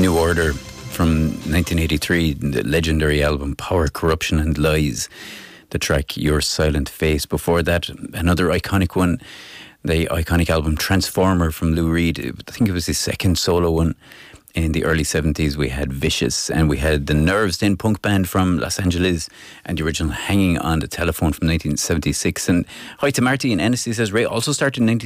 New Order from 1983, the legendary album Power, Corruption and Lies. The track Your Silent Face. Before that, another iconic one, the iconic album Transformer from Lou Reed. I think it was his second solo one. In the early 70s, we had Vicious, and we had the Nerves Den punk band from Los Angeles, and the original Hanging on the Telephone from 1976. And hi to Marty in Ennis, he says Ray also started in